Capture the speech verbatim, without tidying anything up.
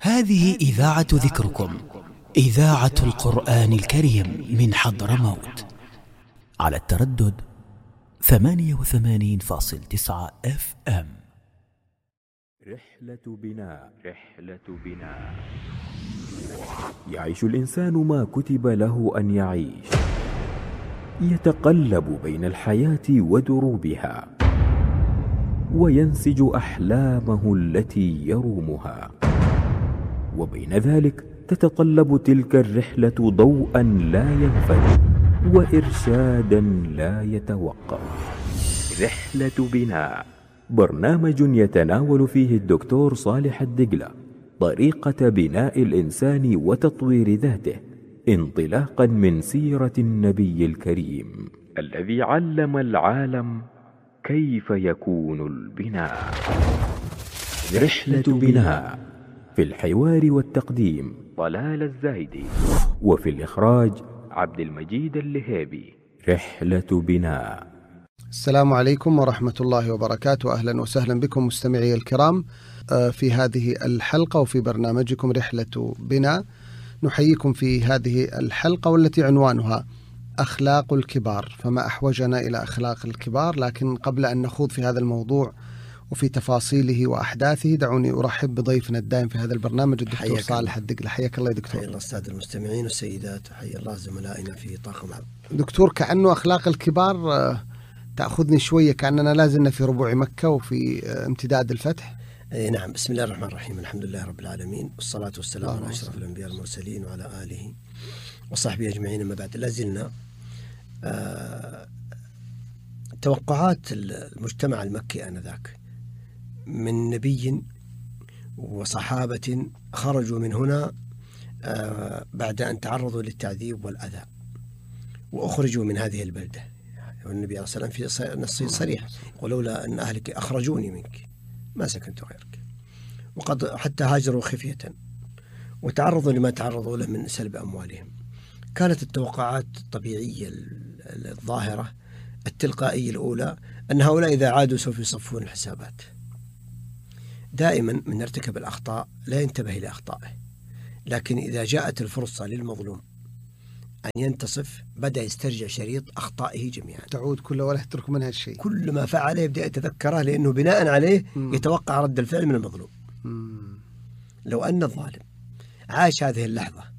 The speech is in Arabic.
هذه إذاعة ذكركم، إذاعة القرآن الكريم من حضرموت، على التردد ثمانية وثمانين فاصل تسعة اف ام. رحلة بناء. رحلة بناء. يعيش الإنسان ما كتب له أن يعيش، يتقلب بين الحياة ودروبها، وينسج أحلامه التي يرومها، وبين ذلك تتطلب تلك الرحلة ضوءا لا ينفد وإرشادا لا يتوقف. رحلة بناء، برنامج يتناول فيه الدكتور صالح الدقلة طريقة بناء الإنسان وتطوير ذاته، انطلاقا من سيرة النبي الكريم الذي علم العالم كيف يكون البناء. رحلة بناء، في الحوار والتقديم طلال الزايدي، وفي الإخراج عبد المجيد اللهيبي. رحلة بناء. السلام عليكم ورحمة الله وبركاته. أهلا وسهلا بكم مستمعي الكرام في هذه الحلقة وفي برنامجكم رحلة بناء. نحييكم في هذه الحلقة والتي عنوانها أخلاق الكبار، فما أحوجنا إلى أخلاق الكبار. لكن قبل أن نخوض في هذا الموضوع وفي تفاصيله وأحداثه، دعوني أرحب بضيفنا الدائم في هذا البرنامج الدكتور صالح الدقلة. حياك الله يا دكتور. حيا الله السادة المستمعين والسيدات، وحيا الله زملائنا في طاقم العمل. دكتور، كأنه أخلاق الكبار تأخذني شوية، كأننا لازلنا في ربوع مكة وفي امتداد الفتح. أي نعم. بسم الله الرحمن الرحيم، الحمد لله رب العالمين، والصلاة والسلام على أشرف الأنبياء المرسلين وعلى آله وصحبه أجمعين. أما بعد، لازلنا آه توقعات المجتمع المكي آنذاك من نبي وصحابة خرجوا من هنا آه بعد أن تعرضوا للتعذيب والأذى وأخرجوا من هذه البلدة. والنبي عليه الصلاة والسلام في نص صريح: ولولا أن أهلك أخرجوني منك ما سكنت غيرك. وقد حتى هاجروا خفية وتعرضوا لما تعرضوا له من سلب أموالهم. كانت التوقعات الطبيعية الظاهرة التلقائية الأولى أن هؤلاء إذا عادوا سوف يصفون الحسابات. دائما من ارتكب الأخطاء لا ينتبه إلى أخطائه، لكن إذا جاءت الفرصة للمظلوم أن ينتصف بدأ يسترجع شريط أخطائه جميعا، تعود كل ولا يترك منها الشيء. كل ما فعله يبدأ يتذكره، لأنه بناء عليه مم. يتوقع رد الفعل من المظلوم. مم. لو أن الظالم عاش هذه اللحظة